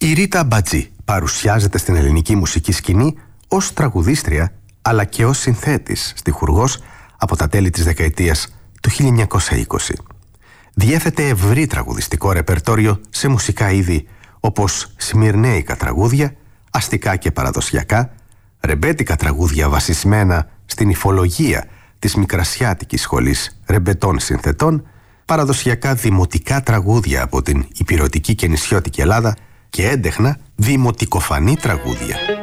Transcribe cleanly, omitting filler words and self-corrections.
Η Ρίτα Μπατζή παρουσιάζεται στην ελληνική μουσική σκηνή ως τραγουδίστρια αλλά και ως συνθέτης στιχουργός από τα τέλη της δεκαετίας του 1920. Διέθετε ευρύ τραγουδιστικό ρεπερτόριο σε μουσικά είδη όπως σμυρνέικα τραγούδια, αστικά και παραδοσιακά, ρεμπέτικα τραγούδια βασισμένα στην υφολογία της Μικρασιάτικης Σχολής Ρεμπετών Συνθετών, παραδοσιακά δημοτικά τραγούδια από την ηπειρωτική και νησιώτικη Ελλάδα και έντεχνα δημοτικοφανή τραγούδια.